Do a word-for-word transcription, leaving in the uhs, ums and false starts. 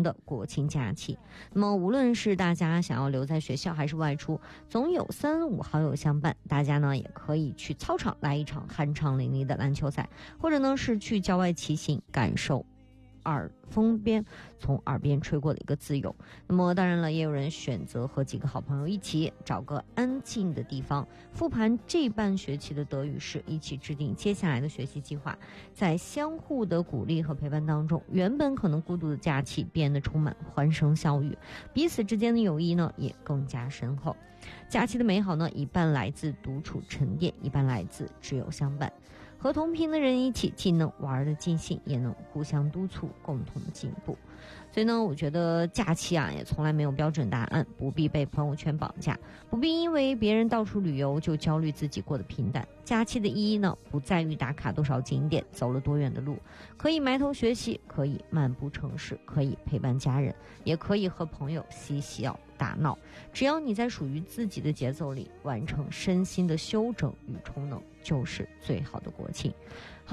的国庆假期。那么无论是大家想要留在学校还是外出，总有三五好友相伴，大家呢也可以去操场来一场酣畅淋漓的篮球赛，或者呢是去郊外骑行，感受耳风边从耳边吹过的一个自由。那么当然了，也有人选择和几个好朋友一起找个安静的地方，复盘这半学期的德语史，一起制定接下来的学习计划。在相互的鼓励和陪伴当中，原本可能孤独的假期变得充满欢声笑语，彼此之间的友谊呢也更加深厚。假期的美好呢，一半来自独处沉淀，一半来自挚友相伴。和同频的人一起，既能玩得尽兴，也能互相督促，共同进步。所以呢，我觉得假期啊，也从来没有标准答案，不必被朋友圈绑架，不必因为别人到处旅游就焦虑自己过得平淡。假期的意义呢，不在于打卡多少景点，走了多远的路，可以埋头学习，可以漫步城市，可以陪伴家人，也可以和朋友嬉笑打闹。只要你在属于自己的节奏里完成身心的休整与充能，就是最好的国庆。